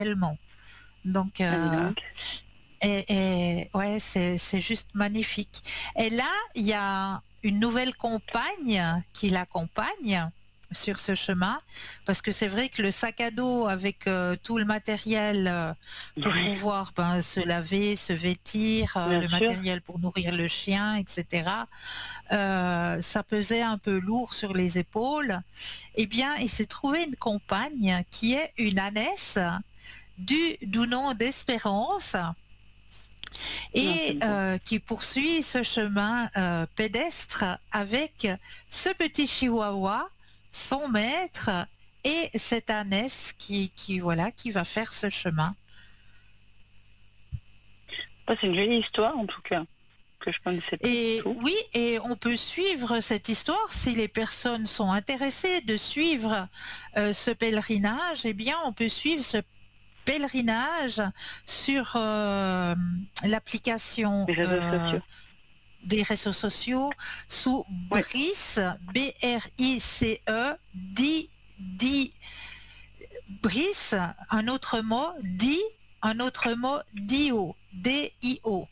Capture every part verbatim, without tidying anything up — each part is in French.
réellement. Donc, Ah, dis euh, donc. et, et ouais, c'est, c'est juste magnifique. Et là, il y a une nouvelle compagne qui l'accompagne sur ce chemin, parce que c'est vrai que le sac à dos avec euh, tout le matériel euh, pour Oui, pouvoir ben, se laver, se vêtir, euh, bien le sûr. matériel pour nourrir le chien, et cetera, euh, ça pesait un peu lourd sur les épaules. Eh bien, il s'est trouvé une compagne qui est une ânesse du doux nom d'Espérance Non, c'est et beau. euh, qui poursuit ce chemin euh, pédestre avec ce petit chihuahua, son maître et cette ânesse qui, qui, voilà, qui va faire ce chemin. Oh, c'est une jolie histoire, en tout cas, que je connaissais pas du Et tout. oui, et on peut suivre cette histoire si les personnes sont intéressées de suivre euh, ce pèlerinage. Eh bien, on peut suivre ce pèlerinage sur euh, l'application Les réseaux euh, sociaux. des réseaux sociaux sous Oui. Brice, B R I C E, dit, dit, Brice, un autre mot, dit, un autre mot, Dio, D I O.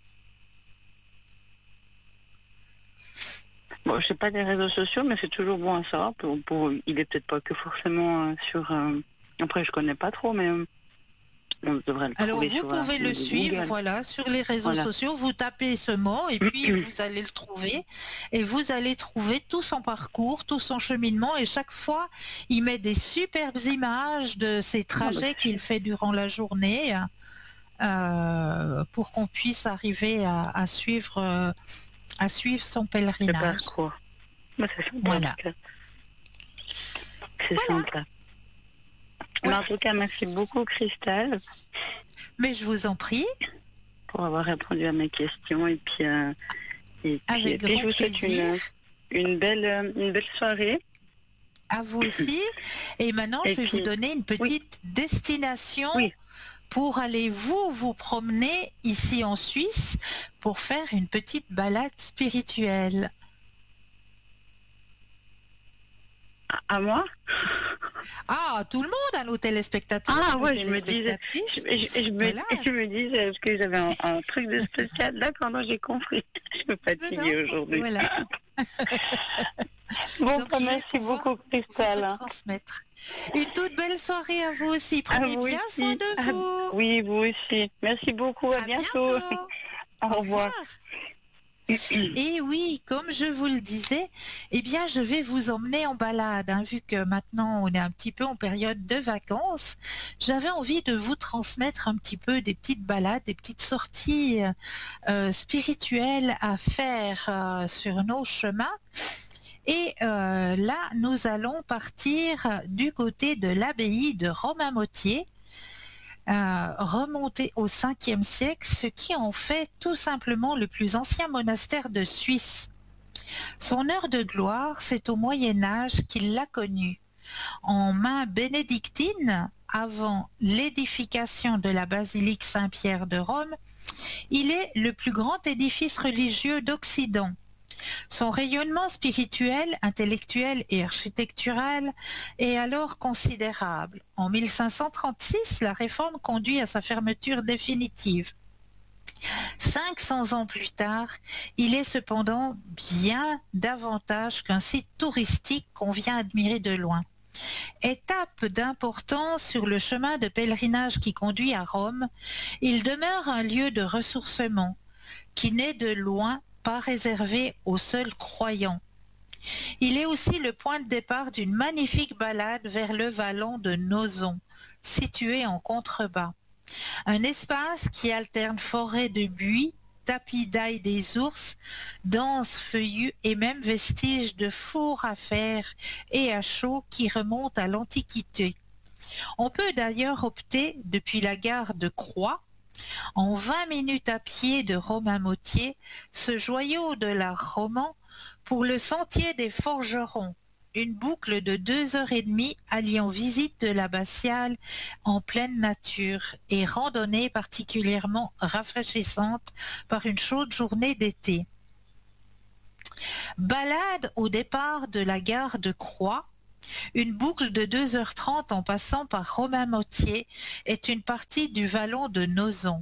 Bon, je sais pas des réseaux sociaux, mais c'est toujours bon à savoir. Pour, pour, il est peut-être pas que forcément euh, sur... euh, Après, je connais pas trop, mais euh, on devrait le Alors trouver vous sur euh, pouvez le suivre, Google. voilà, sur les réseaux Voilà. sociaux, vous tapez ce mot et puis vous allez le trouver et vous allez trouver tout son parcours, tout son cheminement et chaque fois il met des superbes images de ces Ah, bah, trajets c'est qu'il fait durant la journée euh, pour qu'on puisse arriver à, à suivre euh, à suivre son le pèlerinage. parcours. Bah, c'est sympa, en tout Voilà, cas. C'est voilà. sympa. Mais Ouais. en tout cas, merci beaucoup, Christelle, Mais je vous en prie, pour avoir répondu à mes questions. Et puis, euh, et puis, et avec puis grand je vous souhaite plaisir. une, une, belle, euh, une belle soirée. À vous aussi. Et maintenant, Et je vais vous puis, donner une oui, petite destination oui. pour aller vous vous promener ici en Suisse pour faire une petite balade spirituelle. À moi? Ah, tout le monde, à nos téléspectateurs, Ah nos ouais, je me disais, je, téléspectatrices. je, je me, Voilà. je me disais, est-ce que j'avais un, un truc de spécial? D'accord, non, j'ai compris. Je suis Non, non, fatiguée aujourd'hui. voilà. Bon, Donc, bah, je vais merci pouvoir beaucoup, vous Christelle. retransmettre. Une toute belle soirée à vous aussi. À Prenez vous bien soin aussi. de À- vous. oui, vous aussi. Merci beaucoup, à À bientôt. bientôt. Au Au revoir. revoir. Et oui, comme je vous le disais, eh bien, je vais vous emmener en balade, hein, vu que maintenant on est un petit peu en période de vacances. J'avais envie de vous transmettre un petit peu des petites balades, des petites sorties euh, spirituelles à faire euh, sur nos chemins. Et euh, là, nous allons partir du côté de l'abbaye de Romainmôtier, euh, remonter au cinquième siècle, ce qui en fait tout simplement le plus ancien monastère de Suisse. Son heure de gloire, c'est au Moyen Âge qu'il l'a connu. En main bénédictine, avant l'édification de la basilique Saint-Pierre de Rome, il est le plus grand édifice religieux d'Occident. Son rayonnement spirituel, intellectuel et architectural est alors considérable. En mille cinq cent trente-six, la réforme conduit à sa fermeture définitive. cinq cents ans plus tard, il est cependant bien davantage qu'un site touristique qu'on vient admirer de loin. Étape d'importance sur le chemin de pèlerinage qui conduit à Rome, il demeure un lieu de ressourcement qui n'est de loin pas réservé aux seuls croyants. Il est aussi le point de départ d'une magnifique balade vers le vallon de Nozon, situé en contrebas. Un espace qui alterne forêt de buis, tapis d'ail des ours, denses feuillus et même vestiges de fours à fer et à chaud qui remontent à l'Antiquité. On peut d'ailleurs opter, depuis la gare de Croix, en vingt minutes à pied de Romainmôtier, ce joyau de l'art roman, pour le sentier des forgerons, une boucle de deux heures et demie alliant visite de l'abbatiale en pleine nature et randonnée particulièrement rafraîchissante par une chaude journée d'été. Balade au départ de la gare de Croix, Une boucle de deux heures trente en passant par Romain-Motier est une partie du vallon de Nozon.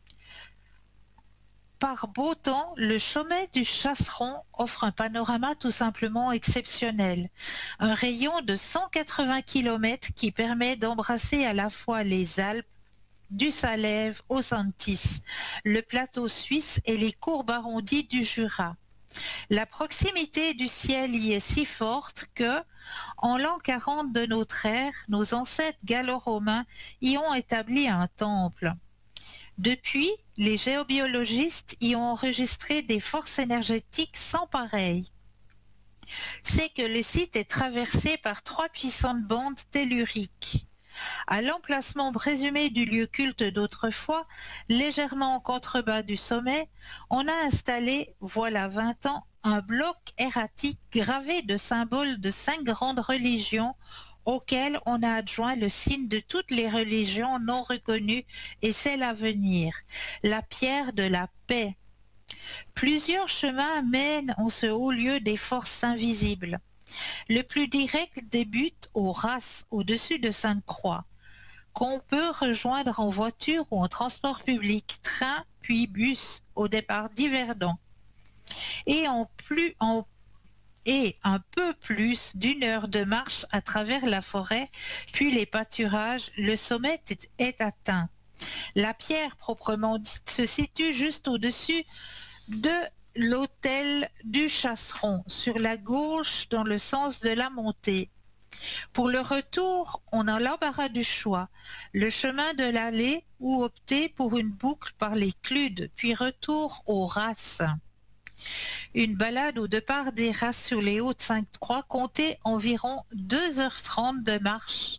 Par beau temps, le sommet du Chasseron offre un panorama tout simplement exceptionnel. Un rayon de cent quatre-vingts kilomètres qui permet d'embrasser à la fois les Alpes, du Salève au Santis, le plateau suisse et les courbes arrondies du Jura. La proximité du ciel y est si forte que, en l'an quarante de notre ère, nos ancêtres gallo-romains y ont établi un temple. Depuis, les géobiologistes y ont enregistré des forces énergétiques sans pareilles. C'est que le site est traversé par trois puissantes bandes telluriques. À l'emplacement présumé du lieu culte d'autrefois, légèrement en contrebas du sommet, on a installé, voilà vingt ans, un bloc erratique gravé de symboles de cinq grandes religions auxquelles on a adjoint le signe de toutes les religions non reconnues et celle à venir, la pierre de la paix. Plusieurs chemins mènent en ce haut lieu des forces invisibles. Le plus direct débute au Ras, au-dessus de Sainte-Croix, qu'on peut rejoindre en voiture ou en transport public, train puis bus au départ d'Yverdon. Et en plus, en, et un peu plus d'une heure de marche à travers la forêt, puis les pâturages, le sommet est, est atteint. La pierre proprement dite se situe juste au-dessus de l'hôtel du Chasseron, sur la gauche dans le sens de la montée. Pour le retour, on a l'embarras du choix, le chemin de l'allée ou opter pour une boucle par les Cludes, puis retour aux Races. Une balade au départ des Races sur les Hautes Sainte-Croix comptait environ deux heures trente de marche.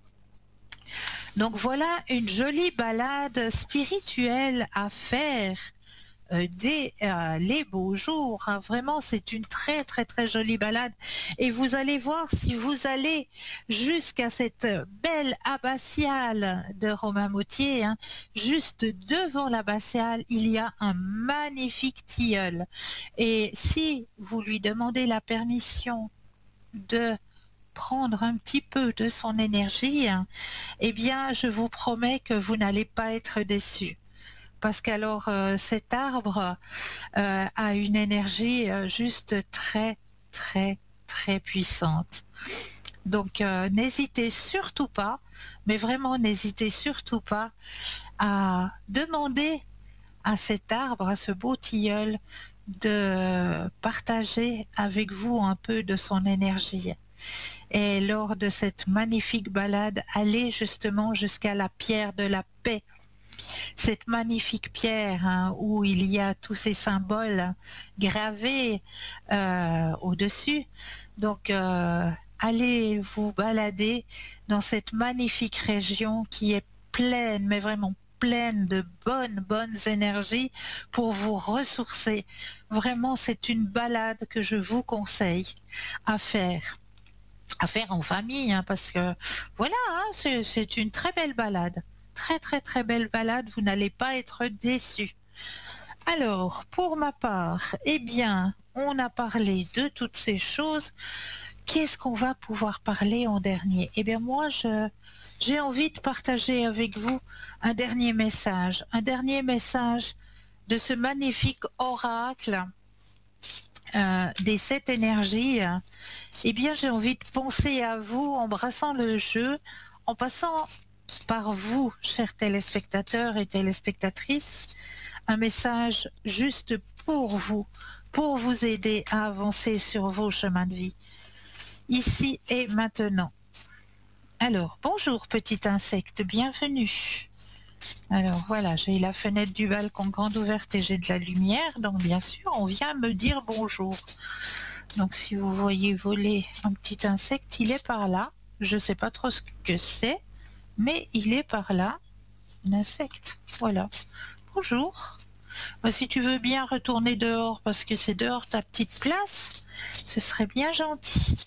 Donc voilà une jolie balade spirituelle à faire Euh, dès euh, les beaux jours. Hein. Vraiment, c'est une très très très jolie balade. Et vous allez voir, si vous allez jusqu'à cette belle abbatiale de Romain-Motier, hein, juste devant l'abbatiale, il y a un magnifique tilleul. Et si vous lui demandez la permission de prendre un petit peu de son énergie, hein, eh bien, je vous promets que vous n'allez pas être déçus. Parce qu'alors euh, cet arbre euh, a une énergie euh, juste très très très puissante. Donc euh, n'hésitez surtout pas, mais vraiment n'hésitez surtout pas à demander à cet arbre, à ce beau tilleul, de partager avec vous un peu de son énergie. Et lors de cette magnifique balade, allez justement jusqu'à la pierre de la paix. Cette magnifique pierre hein, où il y a tous ces symboles gravés euh, au-dessus. Donc, euh, allez vous balader dans cette magnifique région qui est pleine, mais vraiment pleine de bonnes, bonnes énergies pour vous ressourcer. Vraiment, c'est une balade que je vous conseille à faire. À faire en famille, hein, parce que voilà, hein, c'est, c'est une très belle balade. Très très très belle balade, vous n'allez pas être déçus. Alors, pour ma part, eh bien, on a parlé de toutes ces choses. Qu'est-ce qu'on va pouvoir parler en dernier? Eh bien, moi, je, j'ai envie de partager avec vous un dernier message. Un dernier message de ce magnifique oracle euh, des sept énergies. Eh bien, j'ai envie de penser à vous, embrassant le jeu, en passant par vous, chers téléspectateurs et téléspectatrices, un message juste pour vous, pour vous aider à avancer sur vos chemins de vie, ici et maintenant. Alors, bonjour petit insecte, bienvenue. Alors voilà, j'ai la fenêtre du balcon grande ouverte et j'ai de la lumière, donc bien sûr, on vient me dire bonjour. Donc si vous voyez voler un petit insecte, il est par là. Je ne sais pas trop ce que c'est, mais il est par là, un insecte, voilà. Bonjour. Bah, si tu veux bien retourner dehors, parce que c'est dehors ta petite place, ce serait bien gentil.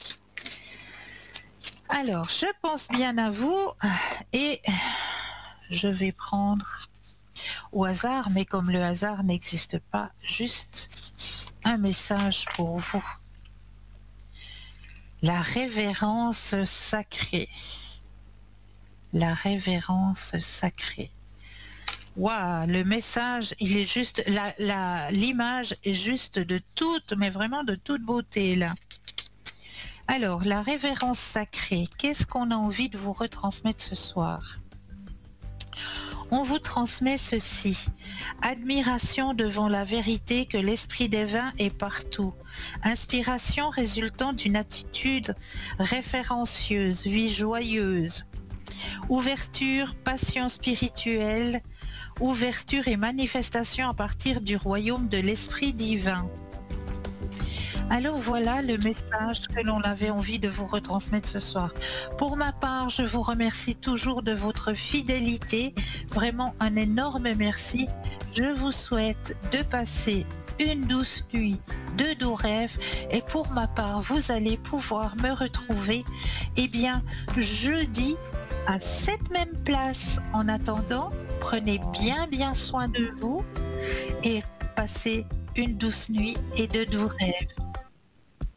Alors, je pense bien à vous, et je vais prendre au hasard, mais comme le hasard n'existe pas, juste un message pour vous. La révérence sacrée. La révérence sacrée. Waouh, le message, il est juste, la, la, l'image est juste de toute, mais vraiment de toute beauté là. Alors, la révérence sacrée, qu'est-ce qu'on a envie de vous retransmettre ce soir? On vous transmet ceci. Admiration devant la vérité que l'Esprit divin est partout. Inspiration résultant d'une attitude référencieuse, vie joyeuse. Ouverture, passion spirituelle, ouverture et manifestation à partir du royaume de l'Esprit divin. Alors voilà le message que l'on avait envie de vous retransmettre ce soir. Pour ma part, je vous remercie toujours de votre fidélité. Vraiment un énorme merci. Je vous souhaite de passer une douce nuit, de doux rêves. Et pour ma part, vous allez pouvoir me retrouver, eh bien, jeudi à cette même place. En attendant, prenez bien bien soin de vous et passez une douce nuit et de doux rêves.